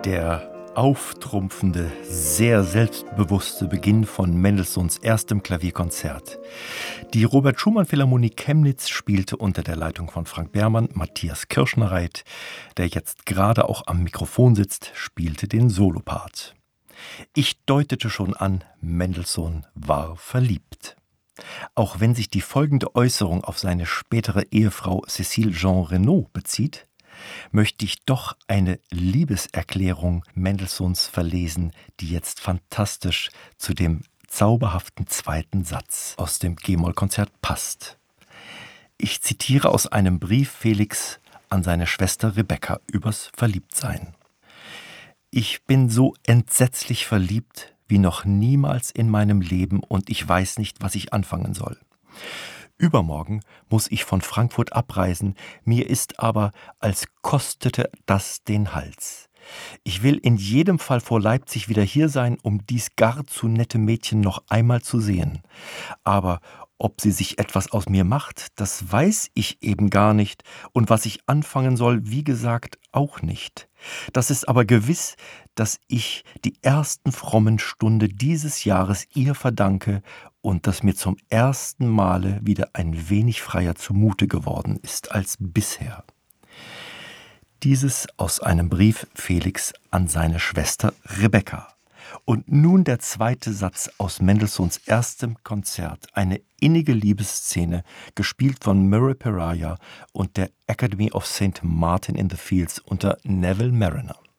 Der auftrumpfende, sehr selbstbewusste Beginn von Mendelssohns erstem Klavierkonzert. Die Robert-Schumann-Philharmonie Chemnitz spielte unter der Leitung von Frank Behrmann. Matthias Kirschnereit, der jetzt gerade auch am Mikrofon sitzt, spielte den Solopart. Ich deutete schon an, Mendelssohn war verliebt. Auch wenn sich die folgende Äußerung auf seine spätere Ehefrau Cécile Jean Renaud bezieht, möchte ich doch eine Liebeserklärung Mendelssohns verlesen, die jetzt fantastisch zu dem zauberhaften zweiten Satz aus dem G-Moll-Konzert passt. Ich zitiere aus einem Brief Felix an seine Schwester Rebecca übers Verliebtsein. Ich bin so entsetzlich verliebt wie noch niemals in meinem Leben und ich weiß nicht, was ich anfangen soll. Übermorgen muss ich von Frankfurt abreisen, mir ist aber, als kostete das den Hals. Ich will in jedem Fall vor Leipzig wieder hier sein, um dies gar zu nette Mädchen noch einmal zu sehen. Aber ob sie sich etwas aus mir macht, das weiß ich eben gar nicht, und was ich anfangen soll, wie gesagt, auch nicht. Das ist aber gewiss, dass ich die ersten frommen Stunde dieses Jahres ihr verdanke und dass mir zum ersten Male wieder ein wenig freier zumute geworden ist als bisher. Dieses aus einem Brief Felix an seine Schwester Rebecca. Und nun der zweite Satz aus Mendelssohns erstem Konzert, eine innige Liebesszene, gespielt von Murray Peraja und der Academy of St. Martin in the Fields unter Neville Marriner.